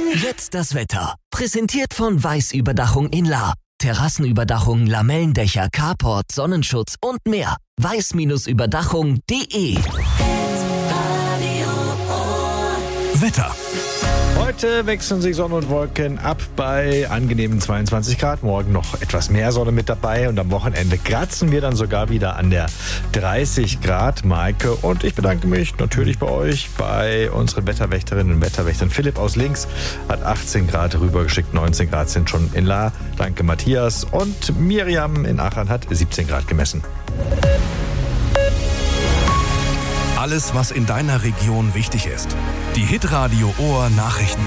Jetzt das Wetter. Präsentiert von Weiß Überdachung in Lahr. Terrassenüberdachung, Lamellendächer, Carport, Sonnenschutz und mehr. weiß-überdachung.de. Wetter. Heute wechseln sich Sonne und Wolken ab bei angenehmen 22 Grad. Morgen noch etwas mehr Sonne mit dabei und am Wochenende kratzen wir dann sogar wieder an der 30 Grad Marke. Und ich bedanke mich natürlich bei euch, bei unseren Wetterwächterinnen und Wetterwächtern. Philipp aus Links hat 18 Grad rübergeschickt, 19 Grad sind schon in Lahr. Danke Matthias. Und Miriam in Aachen hat 17 Grad gemessen. Alles, was in deiner Region wichtig ist. Die Hitradio Ohr Nachrichten.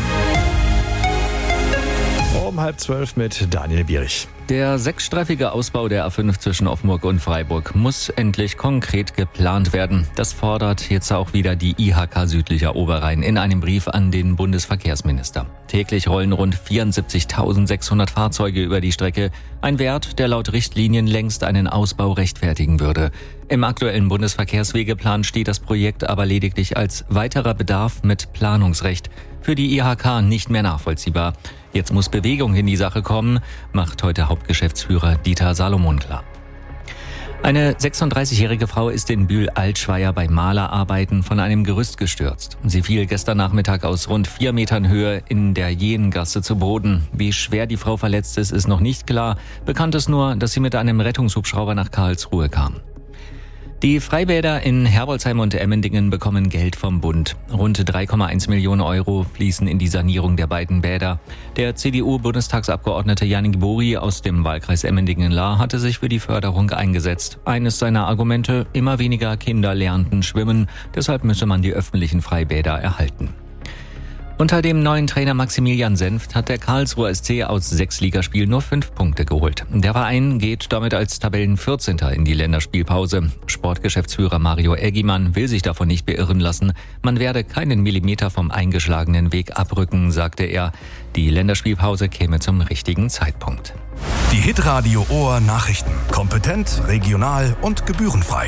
Um 11:30 mit Daniel Bierich. Der sechsstreifige Ausbau der A5 zwischen Offenburg und Freiburg muss endlich konkret geplant werden. Das fordert jetzt auch wieder die IHK Südlicher Oberrhein in einem Brief an den Bundesverkehrsminister. Täglich rollen rund 74.600 Fahrzeuge über die Strecke. Ein Wert, der laut Richtlinien längst einen Ausbau rechtfertigen würde. Im aktuellen Bundesverkehrswegeplan steht das Projekt aber lediglich als weiterer Bedarf mit Planungsrecht. Für die IHK nicht mehr nachvollziehbar. Jetzt muss Bewegung in die Sache kommen, macht heute Hauptgeschäftsführer Dieter Salomon klar. Eine 36-jährige Frau ist in Bühl-Altschweier bei Malerarbeiten von einem Gerüst gestürzt. Sie fiel gestern Nachmittag aus rund 4 Metern Höhe in der Jengasse zu Boden. Wie schwer die Frau verletzt ist noch nicht klar. Bekannt ist nur, dass sie mit einem Rettungshubschrauber nach Karlsruhe kam. Die Freibäder in Herbolzheim und Emmendingen bekommen Geld vom Bund. Rund 3,1 Millionen Euro fließen in die Sanierung der beiden Bäder. Der CDU-Bundestagsabgeordnete Janik Buri aus dem Wahlkreis Emmendingen-Lahr hatte sich für die Förderung eingesetzt. Eines seiner Argumente: immer weniger Kinder lernten schwimmen, deshalb müsse man die öffentlichen Freibäder erhalten. Unter dem neuen Trainer Maximilian Senft hat der Karlsruher SC aus 6 Ligaspielen nur 5 Punkte geholt. Der Verein geht damit als Tabellen-14. in die Länderspielpause. Sportgeschäftsführer Mario Eggimann will sich davon nicht beirren lassen. Man werde keinen Millimeter vom eingeschlagenen Weg abrücken, sagte er. Die Länderspielpause käme zum richtigen Zeitpunkt. Die Hitradio Ohr Nachrichten. Kompetent, regional und gebührenfrei.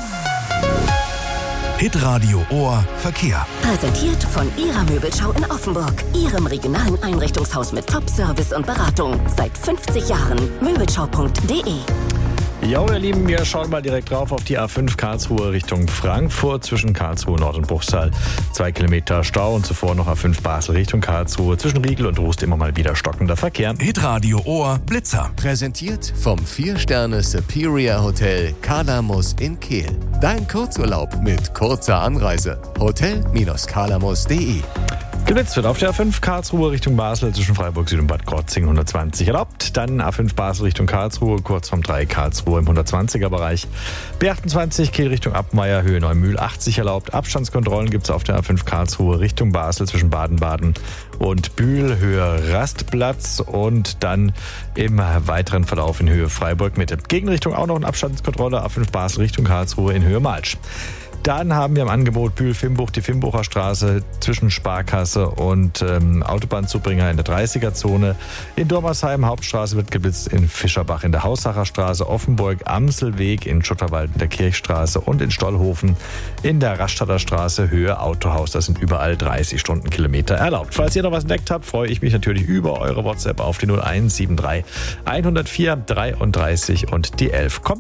Hitradio Ohr Verkehr. Präsentiert von Ihrer Möbelschau in Offenburg. Ihrem regionalen Einrichtungshaus mit Top-Service und Beratung. Seit 50 Jahren. Möbelschau.de. Ja, ihr Lieben, wir schauen mal direkt drauf auf die A5 Karlsruhe Richtung Frankfurt. Zwischen Karlsruhe Nord und Bruchsal 2 Kilometer Stau und zuvor noch A5 Basel Richtung Karlsruhe. Zwischen Riegel und Rust immer mal wieder stockender Verkehr. Hitradio Ohr Blitzer. Präsentiert vom 4-Sterne Superior Hotel Kalamus in Kehl. Dein Kurzurlaub mit kurzer Anreise. Hotel-kalamus.de. Geblitzt wird auf der A5 Karlsruhe Richtung Basel zwischen Freiburg Süd und Bad Krotzing 120 erlaubt. Dann A5 Basel Richtung Karlsruhe, kurz vom 3 Karlsruhe im 120er Bereich. B28 Kiel Richtung Abmeier, Höhe Neumühl 80 erlaubt. Abstandskontrollen gibt es auf der A5 Karlsruhe Richtung Basel zwischen Baden-Baden und Bühl, Höhe Rastplatz und dann im weiteren Verlauf in Höhe Freiburg Mitte. Gegenrichtung auch noch eine Abstandskontrolle, A5 Basel Richtung Karlsruhe in Höhe Malsch. Dann haben wir im Angebot Bühl-Fimbuch, die Fimbucher Straße zwischen Sparkasse und Autobahnzubringer in der 30er-Zone. In Dormersheim Hauptstraße wird geblitzt, in Fischerbach in der Haussacher Straße, Offenburg Amselweg in Schutterwald in der Kirchstraße und in Stollhofen in der Rastatter Straße Höhe Autohaus. Das sind überall 30 Stundenkilometer erlaubt. Falls ihr noch was entdeckt habt, freue ich mich natürlich über eure WhatsApp auf die 0173 104 33 und die 11. Kommt